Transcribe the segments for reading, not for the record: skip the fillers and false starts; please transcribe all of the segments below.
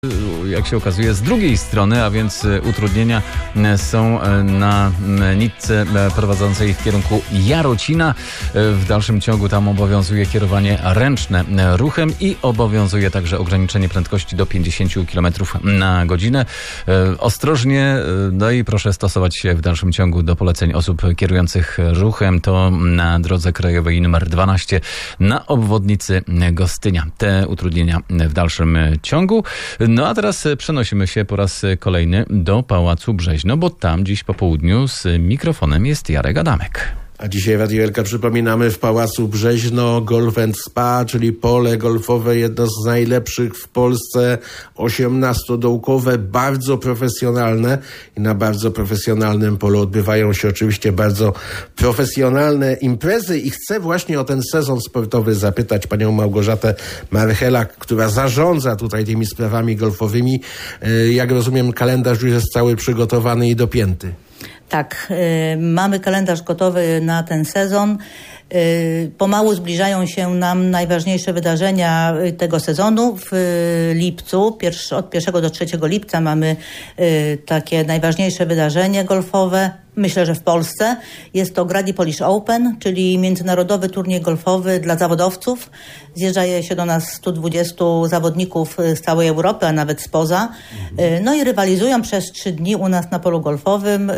Jak się okazuje, z drugiej strony, a więc utrudnienia są na nitce prowadzącej w kierunku Jarocina. W dalszym ciągu tam obowiązuje kierowanie ręczne ruchem i obowiązuje także ograniczenie prędkości do 50 km na godzinę. Ostrożnie, no i proszę stosować się w dalszym ciągu do poleceń osób kierujących ruchem. To na drodze krajowej nr 12 na obwodnicy Gostynia. Te utrudnienia w dalszym ciągu. No a teraz przenosimy się po raz kolejny do Pałacu Brzeźno, bo tam dziś po południu z mikrofonem jest Jarek Adamek. A dzisiaj Radio Elka przypominamy w Pałacu Brzeźno Golf & Spa, czyli pole golfowe, jedno z najlepszych w Polsce, 18-dołkowe, bardzo profesjonalne i na bardzo profesjonalnym polu odbywają się oczywiście bardzo profesjonalne imprezy i chcę właśnie o ten sezon sportowy zapytać panią Małgorzatę Marchelak, która zarządza tutaj tymi sprawami golfowymi. Jak rozumiem, kalendarz już jest cały przygotowany i dopięty. Tak, mamy kalendarz gotowy na ten sezon. Pomału zbliżają się nam najważniejsze wydarzenia tego sezonu. W lipcu, od 1 do 3 lipca mamy takie najważniejsze wydarzenie golfowe, myślę, że w Polsce. Jest to Grady Polish Open, czyli międzynarodowy turniej golfowy dla zawodowców. Zjeżdża się do nas 120 zawodników z całej Europy, a nawet spoza. No i rywalizują przez 3 dni u nas na polu golfowym.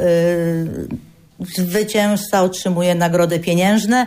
Zwycięzca otrzymuje nagrody pieniężne,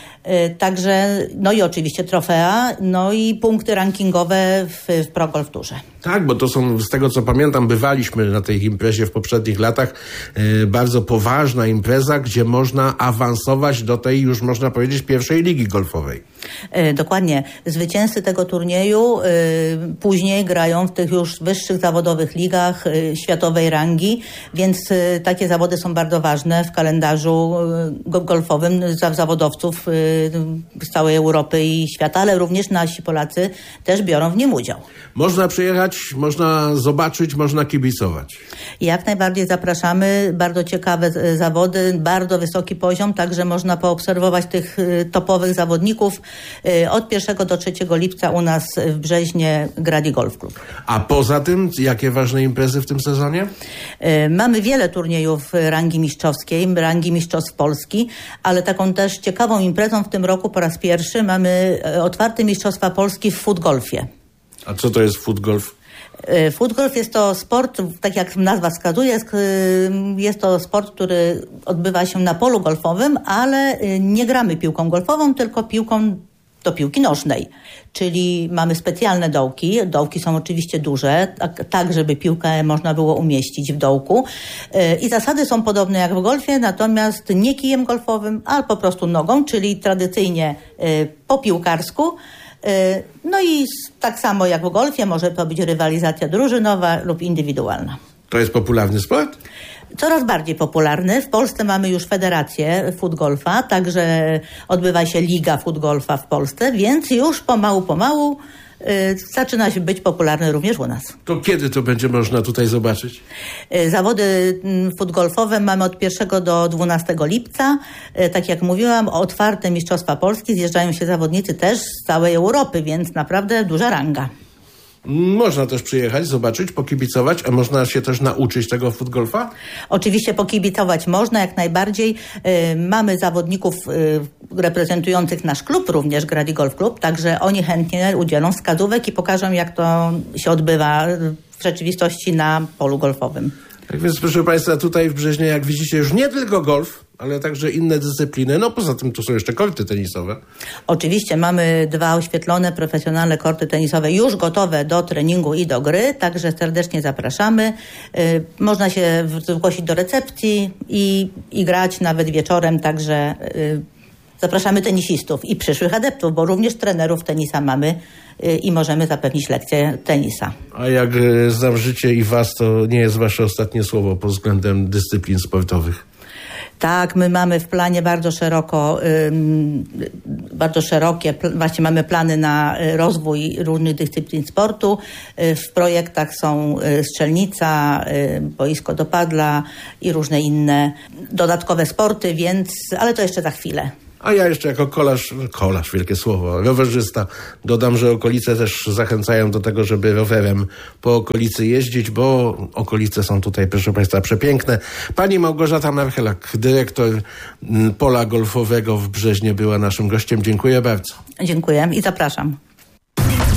także, no i oczywiście trofea, no i punkty rankingowe w Pro Golf Tourze. Tak, bo to są, z tego co pamiętam, bywaliśmy na tej imprezie w poprzednich latach, bardzo poważna impreza, gdzie można awansować do tej, już można powiedzieć, pierwszej ligi golfowej. Dokładnie. Zwycięzcy tego turnieju później grają w tych już wyższych zawodowych ligach światowej rangi, więc takie zawody są bardzo ważne w kalendarzu golfowym dla zawodowców z całej Europy i świata, ale również nasi Polacy też biorą w nim udział. Można przyjechać, można zobaczyć, można kibicować. Jak najbardziej zapraszamy. Bardzo ciekawe zawody, bardzo wysoki poziom, także można poobserwować tych topowych zawodników. Od 1 do 3 lipca u nas w Brzeźnie Grady Golf Club. A poza tym, jakie ważne imprezy w tym sezonie? Mamy wiele turniejów rangi mistrzowskiej, rangi mistrzostw Polski, ale taką też ciekawą imprezą w tym roku po raz pierwszy mamy otwarte Mistrzostwa Polski w footgolfie. A co to jest footgolf? Footgolf jest to sport, tak jak nazwa wskazuje, jest to sport, który odbywa się na polu golfowym, ale nie gramy piłką golfową, tylko piłką do piłki nożnej. Czyli mamy specjalne dołki. Dołki są oczywiście duże, tak żeby piłkę można było umieścić w dołku. I zasady są podobne jak w golfie, natomiast nie kijem golfowym, ale po prostu nogą, czyli tradycyjnie po piłkarsku. No i tak samo jak w golfie może to być rywalizacja drużynowa lub indywidualna. To jest popularny sport? Coraz bardziej popularny. W Polsce mamy już federację footgolfa, także odbywa się Liga Footgolfa w Polsce, więc już pomału zaczyna się być popularny również u nas. To kiedy to będzie można tutaj zobaczyć? Zawody footgolfowe mamy od 1 do 12 lipca. Tak jak mówiłam, otwarte Mistrzostwa Polski, zjeżdżają się zawodnicy też z całej Europy, więc naprawdę duża ranga. Można też przyjechać, zobaczyć, pokibicować, a można się też nauczyć tego footgolfa? Oczywiście pokibicować można, jak najbardziej. Mamy zawodników reprezentujących nasz klub, również Grady Golf Club, także oni chętnie udzielą wskazówek i pokażą, jak to się odbywa w rzeczywistości na polu golfowym. Tak więc, proszę Państwa, tutaj w Brzeźnie, jak widzicie, już nie tylko golf, ale także inne dyscypliny. No poza tym tu są jeszcze korty tenisowe. Oczywiście mamy 2 oświetlone, profesjonalne korty tenisowe już gotowe do treningu i do gry, także serdecznie zapraszamy. Można się zgłosić do recepcji i grać nawet wieczorem, także zapraszamy tenisistów i przyszłych adeptów, bo również trenerów tenisa mamy i możemy zapewnić lekcje tenisa. A jak znam życie i Was, to nie jest Wasze ostatnie słowo pod względem dyscyplin sportowych. Tak, my mamy w planie bardzo szerokie, właśnie mamy plany na rozwój różnych dyscyplin sportu. W projektach są strzelnica, boisko do padla i różne inne dodatkowe sporty, ale to jeszcze za chwilę. A ja jeszcze jako kolarz, wielkie słowo, rowerzysta, dodam, że okolice też zachęcają do tego, żeby rowerem po okolicy jeździć, bo okolice są tutaj, proszę Państwa, przepiękne. Pani Małgorzata Marchelak, dyrektor pola golfowego w Brzeźnie, była naszym gościem. Dziękuję bardzo. Dziękuję i zapraszam.